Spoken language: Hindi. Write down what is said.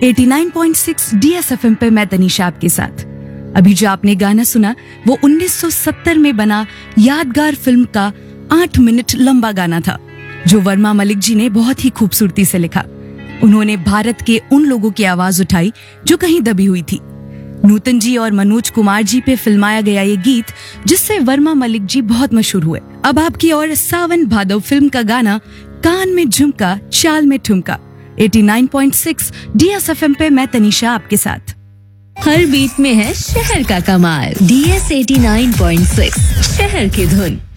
89.6 DSFM पे मैं तनीषा आपके साथ। अभी जो आपने गाना सुना वो 1970 में बना यादगार फिल्म का 8 मिनट लंबा गाना था, जो वर्मा मलिक जी ने बहुत ही खूबसूरती से लिखा। उन्होंने भारत के उन लोगों की आवाज उठाई जो कहीं दबी हुई थी। नूतन जी और मनोज कुमार जी पे फिल्माया गया ये गीत, जिससे वर्मा मलिक जी बहुत मशहूर हुए। अब आपकी और सावन भादव फिल्म का गाना कान में झुमका चाल में ठुमका। 89.6 DSFM पे मैं तनीषा आपके साथ। हर बीट में है शहर का कमाल। DS 89.6 शहर की धुन।